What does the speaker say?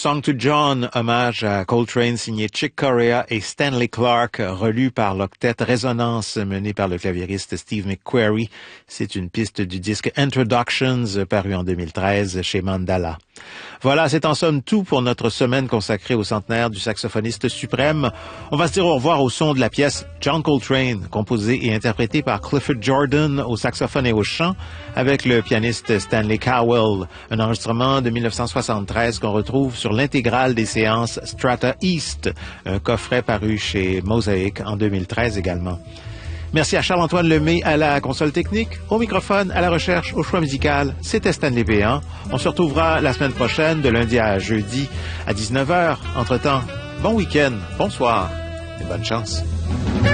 Song to John, hommage à Coltrane signé Chick Corea et Stanley Clarke, relu par l'octet Résonance mené par le claviériste Steve McQuarrie. C'est une piste du disque Introductions paru en 2013 chez Mandala. Voilà, c'est en somme tout pour notre semaine consacrée au centenaire du saxophoniste suprême. On va se dire au revoir au son de la pièce John Coltrane, composée et interprétée par Clifford Jordan au saxophone et au chant, avec le pianiste Stanley Cowell, un enregistrement de 1973 qu'on retrouve sur l'intégrale des séances Strata East, un coffret paru chez Mosaic en 2013 également. Merci à Charles-Antoine Lemay à la console technique, au microphone, à la recherche, au choix musical. C'était Stanley Péan. On se retrouvera la semaine prochaine, de lundi à jeudi, à 19h. Entre-temps, bon week-end, bonsoir et bonne chance.